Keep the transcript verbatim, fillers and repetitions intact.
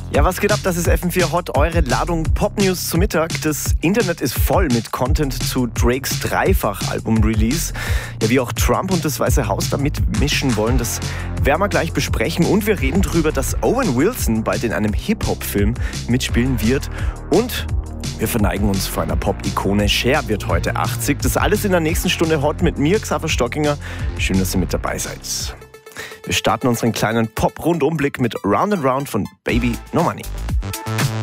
Ja, was geht ab? Das ist F M vier Hot, eure Ladung Pop-News zu Mittag. Das Internet ist voll mit Content zu Drakes Dreifach-Album-Release. Ja, wie auch Trump und das Weiße Haus da mitmischen wollen, das werden wir gleich besprechen. Und wir reden darüber, dass Owen Wilson bald in einem Hip-Hop-Film mitspielen wird. Und wir verneigen uns vor einer Pop-Ikone. Cher wird heute achtzig. Das alles in der nächsten Stunde Hot mit mir, Xaver Stockinger. Schön, dass ihr mit dabei seid. Wir starten unseren kleinen Pop-Rundumblick mit Round and Round von Baby No Money.